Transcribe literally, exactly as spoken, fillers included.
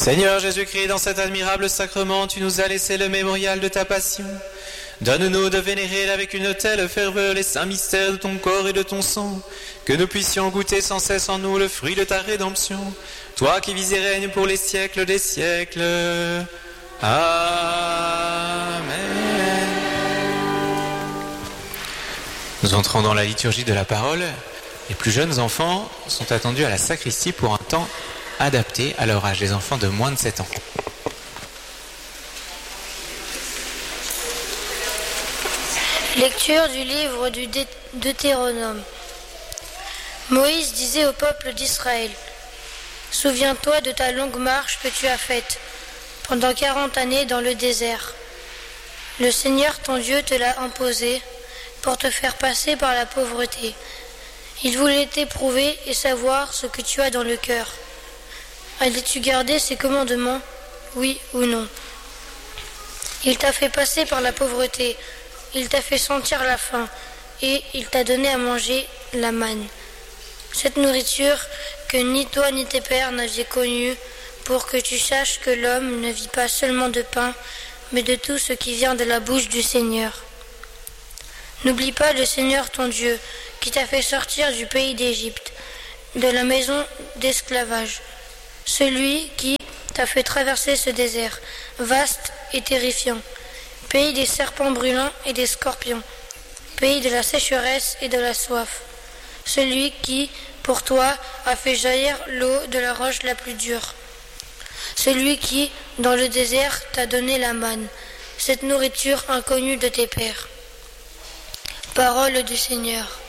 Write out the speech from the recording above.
Seigneur Jésus-Christ, dans cet admirable sacrement, tu nous as laissé le mémorial de ta passion. Donne-nous de vénérer avec une telle ferveur les saints mystères de ton corps et de ton sang, que nous puissions goûter sans cesse en nous le fruit de ta rédemption, toi qui vis et règnes pour les siècles des siècles. Amen. Nous entrons dans la liturgie de la parole. Les plus jeunes enfants sont attendus à la sacristie pour un temps adapté à leur âge, les enfants de moins de sept ans. Lecture du livre du Deutéronome. Moïse disait au peuple d'Israël: Souviens-toi de ta longue marche que tu as faite pendant quarante années dans le désert. Le Seigneur ton Dieu te l'a imposé pour te faire passer par la pauvreté. Il voulait t'éprouver et savoir ce que tu as dans le cœur. Allais-tu garder ses commandements, oui ou non? Il t'a fait passer par la pauvreté, il t'a fait sentir la faim, et il t'a donné à manger la manne. Cette nourriture que ni toi ni tes pères n'aviez connue, pour que tu saches que l'homme ne vit pas seulement de pain, mais de tout ce qui vient de la bouche du Seigneur. N'oublie pas le Seigneur ton Dieu, qui t'a fait sortir du pays d'Égypte, de la maison d'esclavage. Celui qui t'a fait traverser ce désert, vaste et terrifiant, pays des serpents brûlants et des scorpions, pays de la sécheresse et de la soif. Celui qui, pour toi, a fait jaillir l'eau de la roche la plus dure. Celui qui, dans le désert, t'a donné la manne, cette nourriture inconnue de tes pères. Parole du Seigneur.